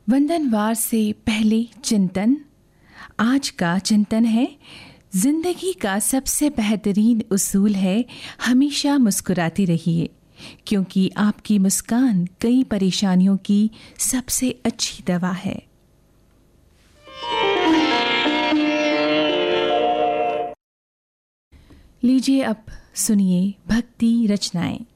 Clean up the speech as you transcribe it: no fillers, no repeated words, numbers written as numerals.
वंदनवार से पहले चिंतन। आज का चिंतन है, जिंदगी का सबसे बेहतरीन उसूल है हमेशा मुस्कुराती रहिए, क्योंकि आपकी मुस्कान कई परेशानियों की सबसे अच्छी दवा है। लीजिए अब सुनिए भक्ति रचनाएं।